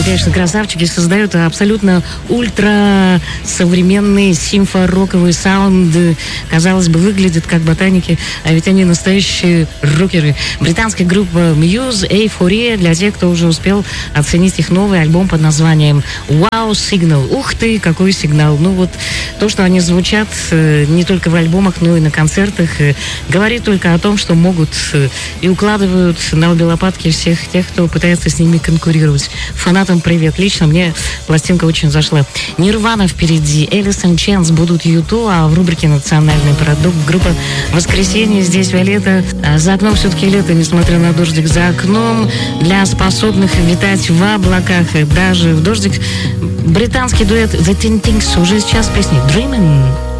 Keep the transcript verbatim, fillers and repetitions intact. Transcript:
они, конечно, красавчики, создают абсолютно ультра современный симфороковый саунд. Казалось бы, выглядят как ботаники, а ведь они настоящие рокеры. Британская группа Muse, Euphoria, для тех, кто уже успел оценить их новый альбом под названием Wow Signal. Ух ты, какой сигнал! Ну вот то, что они звучат не только в альбомах, но и на концертах, говорит только о том, что могут и укладывают на обе лопатки всех тех, кто пытается с ними конкурировать. Фанатам привет. Лично мне пластинка очень зашла. Нирвана впереди, Элис и Ченс будут юту, а в рубрике «Национальный продукт» группа «Воскресенье». Здесь Виолетта. За окном все-таки лето, несмотря на дождик за окном. Для способных витать в облаках, даже в дождик, британский дуэт The Tin Tings уже сейчас песни «Dreamin'».